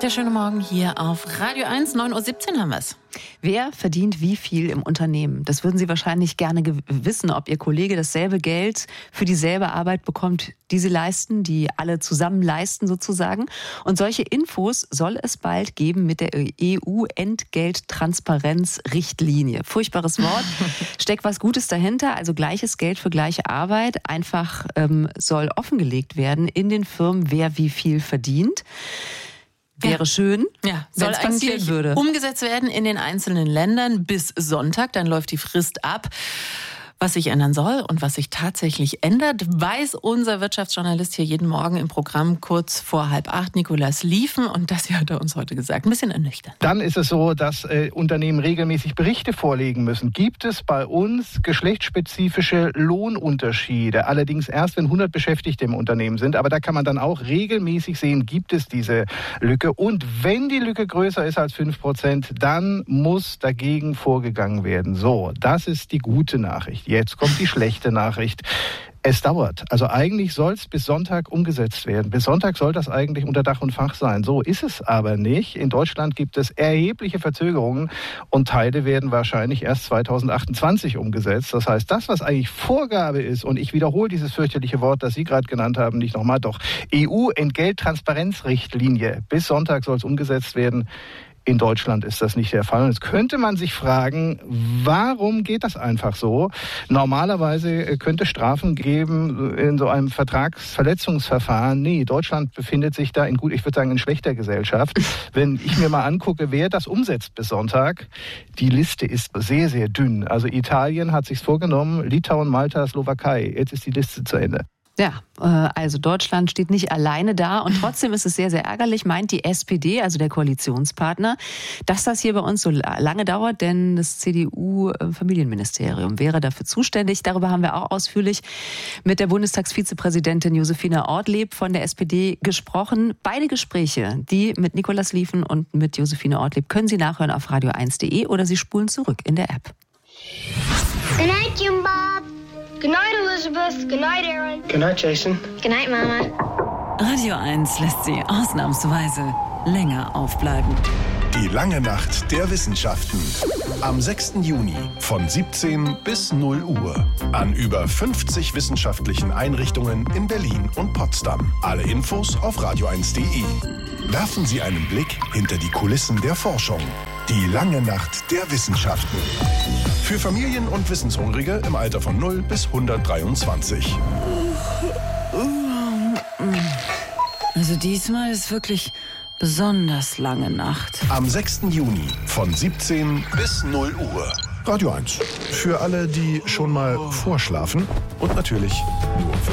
Der schöne Morgen hier auf Radio 1, 9.17 Uhr haben wir es. Wer verdient wie viel im Unternehmen? Das würden Sie wahrscheinlich gerne wissen, ob Ihr Kollege dasselbe Geld für dieselbe Arbeit bekommt, die Sie leisten, die alle zusammen leisten sozusagen. Und solche Infos soll es bald geben mit der EU-Entgelttransparenzrichtlinie. Furchtbares Wort, steckt was Gutes dahinter, also gleiches Geld für gleiche Arbeit. Einfach soll offengelegt werden in den Firmen, wer wie viel verdient. Wäre schön, soll eigentlich umgesetzt werden in den einzelnen Ländern bis Sonntag. Dann läuft die Frist ab. Was sich ändern soll und was sich tatsächlich ändert, weiß unser Wirtschaftsjournalist hier jeden Morgen im Programm kurz vor 7:30, Nikolaus Liefen. Und das hier hat er uns heute gesagt. Ein bisschen ernüchternd. Dann ist es so, dass Unternehmen regelmäßig Berichte vorlegen müssen. Gibt es bei uns geschlechtsspezifische Lohnunterschiede? Allerdings erst, wenn 100 Beschäftigte im Unternehmen sind. Aber da kann man dann auch regelmäßig sehen, gibt es diese Lücke. Und wenn die Lücke größer ist als 5%, dann muss dagegen vorgegangen werden. So, das ist die gute Nachricht. Jetzt kommt die schlechte Nachricht. Es dauert. Also eigentlich soll es bis Sonntag umgesetzt werden. Bis Sonntag soll das eigentlich unter Dach und Fach sein. So ist es aber nicht. In Deutschland gibt es erhebliche Verzögerungen und Teile werden wahrscheinlich erst 2028 umgesetzt. Das heißt, das, was eigentlich Vorgabe ist, und ich wiederhole dieses fürchterliche Wort, das Sie gerade genannt haben, nicht nochmal, doch EU-Entgelttransparenzrichtlinie. Bis Sonntag soll es umgesetzt werden. In Deutschland ist das nicht der Fall. Und jetzt könnte man sich fragen, warum geht das einfach so? Normalerweise könnte es Strafen geben in so einem Vertragsverletzungsverfahren. Nee, Deutschland befindet sich da in schlechter Gesellschaft. Wenn ich mir mal angucke, wer das umsetzt bis Sonntag, die Liste ist sehr, sehr dünn. Also Italien hat sich's vorgenommen, Litauen, Malta, Slowakei. Jetzt ist die Liste zu Ende. Ja, also Deutschland steht nicht alleine da und trotzdem ist es sehr, sehr ärgerlich, meint die SPD, also der Koalitionspartner, dass das hier bei uns so lange dauert, denn das CDU-Familienministerium wäre dafür zuständig. Darüber haben wir auch ausführlich mit der Bundestagsvizepräsidentin Josefine Ortlieb von der SPD gesprochen. Beide Gespräche, die mit Nikolaus Liefen und mit Josefine Ortlieb, können Sie nachhören auf radio1.de oder Sie spulen zurück in der App. Good night, Jim Bob. Good night, Elizabeth. Good night, Aaron. Good night, Jason. Good night, Mama. Radio 1 lässt Sie ausnahmsweise länger aufbleiben. Die lange Nacht der Wissenschaften. Am 6. Juni von 17 bis 0 Uhr. An über 50 wissenschaftlichen Einrichtungen in Berlin und Potsdam. Alle Infos auf radio1.de. Werfen Sie einen Blick hinter die Kulissen der Forschung. Die lange Nacht der Wissenschaften. Für Familien und Wissenshungrige im Alter von 0 bis 123. Also diesmal ist wirklich besonders lange Nacht. Am 6. Juni von 17 bis 0 Uhr. Radio 1. Für alle, die schon mal vorschlafen und natürlich nur für